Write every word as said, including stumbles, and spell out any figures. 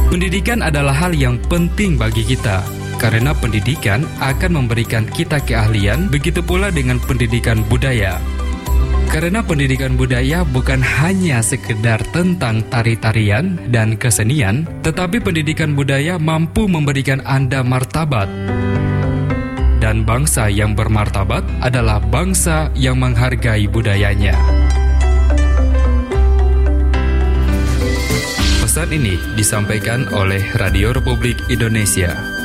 Pendidikan adalah hal yang penting bagi kita, karena pendidikan akan memberikan kita keahlian, begitu pula dengan pendidikan budaya. Karena pendidikan budaya bukan hanya sekedar tentang tari-tarian dan kesenian, tetapi pendidikan budaya mampu memberikan Anda martabat. Dan bangsa yang bermartabat adalah bangsa yang menghargai budayanya. Pesan ini disampaikan oleh Radio Republik Indonesia.